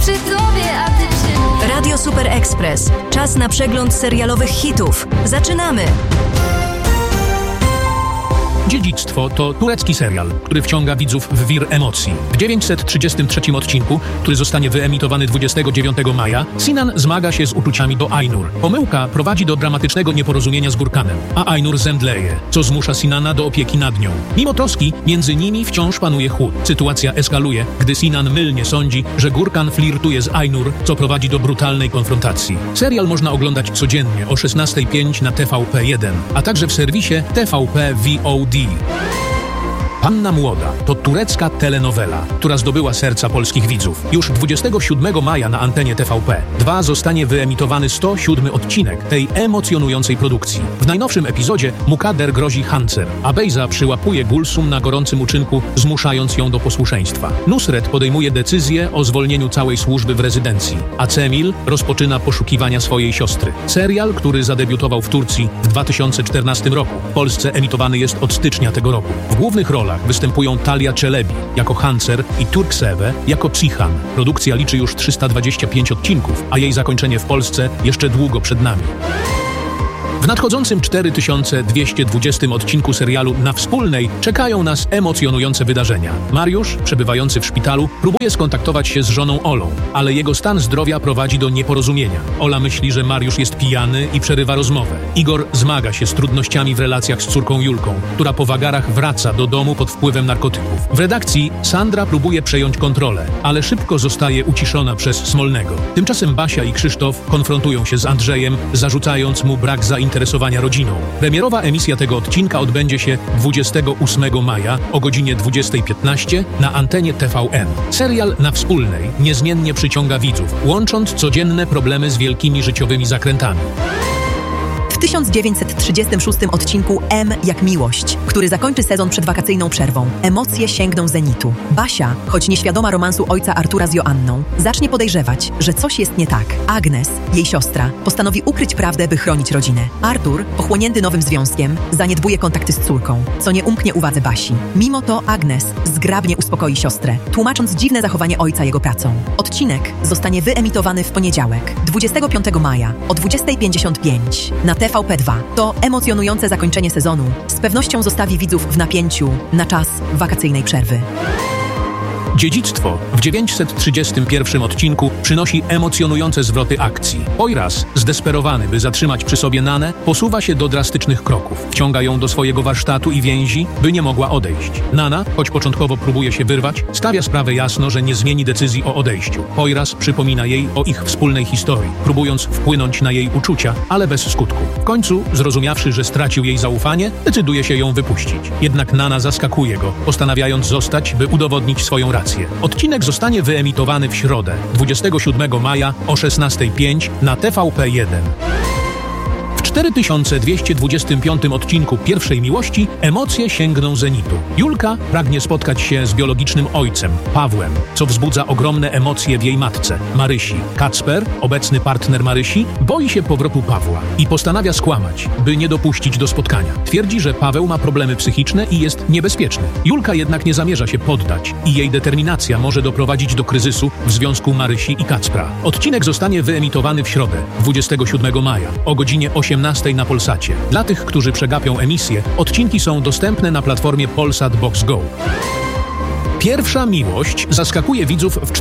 Przy tobie, a ty przy mnie. Radio Super Express. Czas na przegląd serialowych hitów. Zaczynamy! Dziedzictwo to turecki serial, który wciąga widzów w wir emocji. W 933 odcinku, który zostanie wyemitowany 29 maja, Sinan zmaga się z uczuciami do Aynur. Pomyłka prowadzi do dramatycznego nieporozumienia z Gurkanem, a Aynur zemdleje, co zmusza Sinana do opieki nad nią. Mimo troski, między nimi wciąż panuje chłód. Sytuacja eskaluje, gdy Sinan mylnie sądzi, że Gurkan flirtuje z Aynur, co prowadzi do brutalnej konfrontacji. Serial można oglądać codziennie o 16:05 na TVP1, a także w serwisie TVP VOD. Panna Młoda to turecka telenowela, która zdobyła serca polskich widzów. Już 27 maja na antenie TVP2 zostanie wyemitowany 107 odcinek tej emocjonującej produkcji. W najnowszym epizodzie Mukader grozi Hancer, a Bejza przyłapuje Gulsum na gorącym uczynku, zmuszając ją do posłuszeństwa. Nusret podejmuje decyzję o zwolnieniu całej służby w rezydencji, a Cemil rozpoczyna poszukiwania swojej siostry. Serial, który zadebiutował w Turcji w 2014 roku, w Polsce emitowany jest od stycznia tego roku. W głównych rolach występują Talia Czelebi jako Hancer i Turkseve jako Cihan. Produkcja liczy już 325 odcinków, a jej zakończenie w Polsce jeszcze długo przed nami. W nadchodzącym 4220 odcinku serialu Na Wspólnej czekają nas emocjonujące wydarzenia. Mariusz, przebywający w szpitalu, próbuje skontaktować się z żoną Olą, ale jego stan zdrowia prowadzi do nieporozumienia. Ola myśli, że Mariusz jest pijany i przerywa rozmowę. Igor zmaga się z trudnościami w relacjach z córką Julką, która po wagarach wraca do domu pod wpływem narkotyków. W redakcji Sandra próbuje przejąć kontrolę, ale szybko zostaje uciszona przez Smolnego. Tymczasem Basia i Krzysztof konfrontują się z Andrzejem, zarzucając mu brak zainteresowania rodziną. Premierowa emisja tego odcinka odbędzie się 28 maja o godzinie 20:15 na antenie TVN. Serial Na Wspólnej niezmiennie przyciąga widzów, łącząc codzienne problemy z wielkimi życiowymi zakrętami. W 1936 odcinku M jak miłość, który zakończy sezon przed wakacyjną przerwą. Emocje sięgną zenitu. Basia, choć nieświadoma romansu ojca Artura z Joanną, zacznie podejrzewać, że coś jest nie tak. Agnes, jej siostra, postanowi ukryć prawdę, by chronić rodzinę. Artur, pochłonięty nowym związkiem, zaniedbuje kontakty z córką, co nie umknie uwadze Basi. Mimo to Agnes zgrabnie uspokoi siostrę, tłumacząc dziwne zachowanie ojca jego pracą. Odcinek zostanie wyemitowany w poniedziałek, 25 maja o 20:55 na TVP2. To emocjonujące zakończenie sezonu z pewnością zostawi widzów w napięciu na czas wakacyjnej przerwy. Dziedzictwo w 931 odcinku przynosi emocjonujące zwroty akcji. Poiras, zdesperowany, by zatrzymać przy sobie Nanę, posuwa się do drastycznych kroków. Wciąga ją do swojego warsztatu i więzi, by nie mogła odejść. Nana, choć początkowo próbuje się wyrwać, stawia sprawę jasno, że nie zmieni decyzji o odejściu. Poiras przypomina jej o ich wspólnej historii, próbując wpłynąć na jej uczucia, ale bez skutku. W końcu, zrozumiawszy, że stracił jej zaufanie, decyduje się ją wypuścić. Jednak Nana zaskakuje go, postanawiając zostać, by udowodnić swoją rację. Odcinek zostanie wyemitowany w środę, 27 maja o 16:05 na TVP1. W 4225 odcinku Pierwszej Miłości emocje sięgną zenitu. Julka pragnie spotkać się z biologicznym ojcem, Pawłem, co wzbudza ogromne emocje w jej matce, Marysi. Kacper, obecny partner Marysi, boi się powrotu Pawła i postanawia skłamać, by nie dopuścić do spotkania. Twierdzi, że Paweł ma problemy psychiczne i jest niebezpieczny. Julka jednak nie zamierza się poddać i jej determinacja może doprowadzić do kryzysu w związku Marysi i Kacpra. Odcinek zostanie wyemitowany w środę, 27 maja o godzinie 18 na Polsacie. Dla tych, którzy przegapią emisję, odcinki są dostępne na platformie Polsat Box Go. Pierwsza miłość zaskakuje widzów w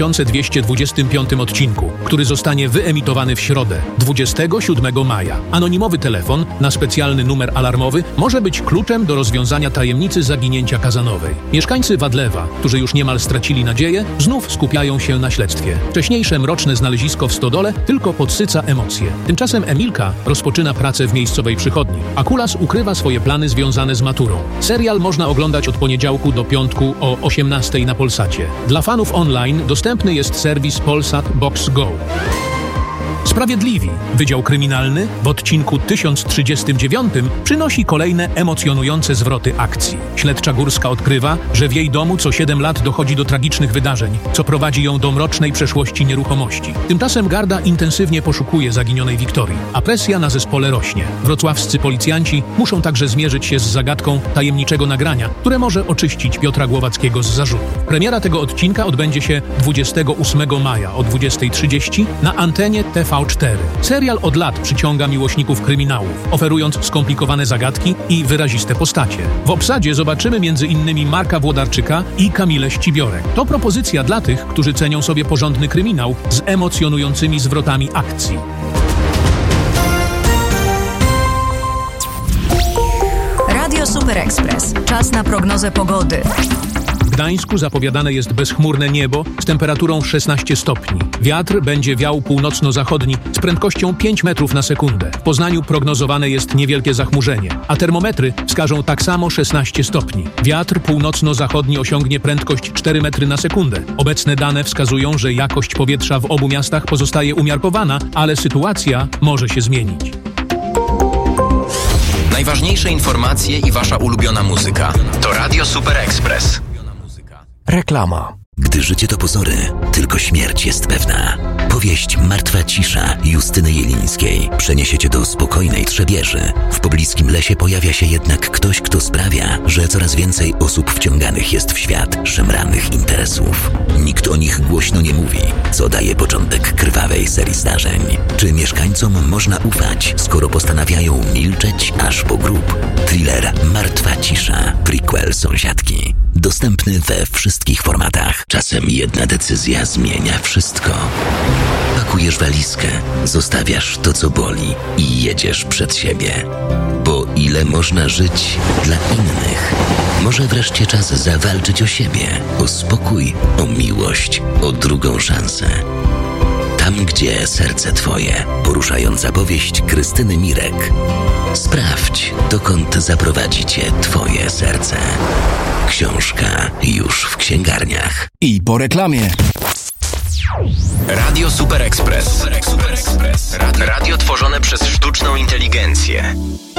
4225 odcinku, który zostanie wyemitowany w środę, 27 maja. Anonimowy telefon na specjalny numer alarmowy może być kluczem do rozwiązania tajemnicy zaginięcia Kazanowej. Mieszkańcy Wadlewa, którzy już niemal stracili nadzieję, znów skupiają się na śledztwie. Wcześniejsze mroczne znalezisko w stodole tylko podsyca emocje. Tymczasem Emilka rozpoczyna pracę w miejscowej przychodni, a Kulas ukrywa swoje plany związane z maturą. Serial można oglądać od poniedziałku do piątku o 18 na Polsacie. Dla fanów online dostępny jest serwis Polsat Box Go. Sprawiedliwi, Wydział Kryminalny w odcinku 1039 przynosi kolejne emocjonujące zwroty akcji. Śledcza górska odkrywa, że w jej domu co 7 lat dochodzi do tragicznych wydarzeń, co prowadzi ją do mrocznej przeszłości nieruchomości. Tymczasem Garda intensywnie poszukuje zaginionej Wiktorii, a presja na zespole rośnie. Wrocławscy policjanci muszą także zmierzyć się z zagadką tajemniczego nagrania, które może oczyścić Piotra Głowackiego z zarzutów. Premiera tego odcinka odbędzie się 28 maja o 20:30 na antenie TV4. Serial od lat przyciąga miłośników kryminałów, oferując skomplikowane zagadki i wyraziste postacie. W obsadzie zobaczymy m.in. Marka Włodarczyka i Kamilę Ścibiorek. To propozycja dla tych, którzy cenią sobie porządny kryminał z emocjonującymi zwrotami akcji. Radio Super Express. Czas na prognozę pogody. W Gdańsku zapowiadane jest bezchmurne niebo z temperaturą 16 stopni. Wiatr będzie wiał północno-zachodni z prędkością 5 metrów na sekundę. W Poznaniu prognozowane jest niewielkie zachmurzenie, a termometry wskażą tak samo 16 stopni. Wiatr północno-zachodni osiągnie prędkość 4 metry na sekundę. Obecne dane wskazują, że jakość powietrza w obu miastach pozostaje umiarkowana, ale sytuacja może się zmienić. Najważniejsze informacje i wasza ulubiona muzyka to Radio Super Express. Reklama. Gdy życie to pozory, tylko śmierć jest pewna. Powieść Martwa cisza Justyny Jelińskiej przeniesie cię do spokojnej Trzebieży. W pobliskim lesie pojawia się jednak ktoś, kto sprawia, że coraz więcej osób wciąganych jest w świat szemranych interesów. Nikt o nich głośno nie mówi, co daje początek krwawej serii zdarzeń. Czy mieszkańcom można ufać, skoro postanawiają milczeć aż po grób? Thriller Martwa cisza, prequel Sąsiadki. Dostępny we wszystkich formatach. Czasem jedna decyzja zmienia wszystko. Pakujesz walizkę, zostawiasz to, co boli i jedziesz przed siebie. Bo ile można żyć dla innych? Może wreszcie czas zawalczyć o siebie, o spokój, o miłość, o drugą szansę. Tam, gdzie serce twoje. Poruszająca powieść Krystyny Mirek. Sprawdź, dokąd zaprowadzi cię twoje serce. Książka już w księgarniach. I po reklamie. Radio Super Express. Radio tworzone przez sztuczną inteligencję.